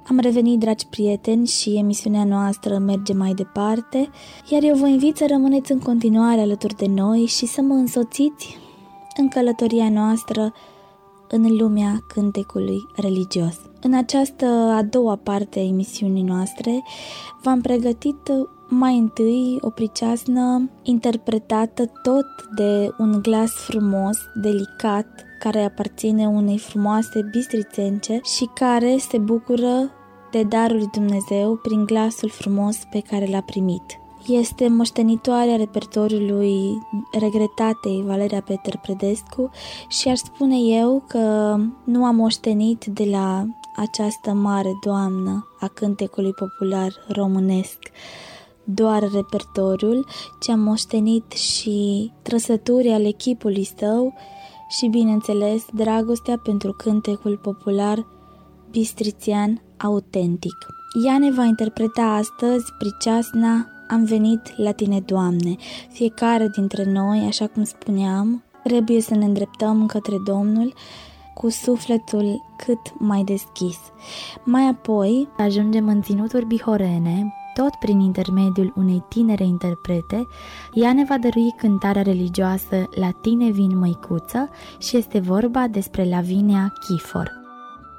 Am revenit, dragi prieteni, și emisiunea noastră merge mai departe, iar eu vă invit să rămâneți în continuare alături de noi și să mă însoțiți în călătoria noastră în lumea cântecului religios. În această a doua parte a emisiunii noastre v-am pregătit mai întâi o priceasnă interpretată tot de un glas frumos, delicat, care aparține unei frumoase bistrițence și care se bucură de darul lui Dumnezeu prin glasul frumos pe care l-a primit. Este moștenitoarea repertoriului regretatei Valeria Peter-Predescu și aș spune eu că nu a moștenit de la această mare doamnă a cântecului popular românesc doar repertoriul, ci a moștenit și trăsături ale chipului său și, bineînțeles, dragostea pentru cântecul popular bistrițean autentic. Ea ne va interpreta astăzi priceasna Am venit la tine, Doamne. Fiecare dintre noi, așa cum spuneam, trebuie să ne îndreptăm către Domnul cu sufletul cât mai deschis. Mai apoi ajungem în ținuturi bihorene, tot prin intermediul unei tinere interprete. Ea ne va dărui cântarea religioasă La tine vin, măicuță, și este vorba despre Lavinia Chifor.